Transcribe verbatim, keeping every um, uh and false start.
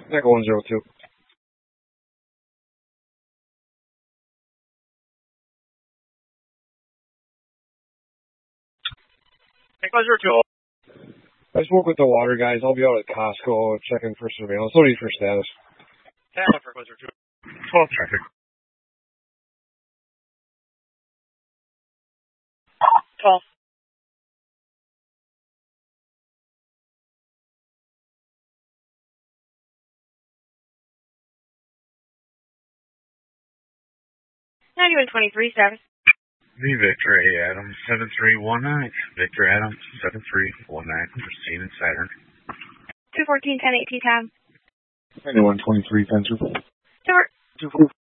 Echo one zero two. Echo zero two. I spoke with the water guys. I'll be out at Costco checking for surveillance. What do you for status? Tampa for Echo zero two. twelve traffic. twelve. ninety-one twenty-three, status. The Victor A. Adams, seven three one nine. Victor Adams, seven three one nine. Christine and Saturn. two fourteen, ten eighteen, time. ninety-one twenty-three, ten two. Stewart. two four.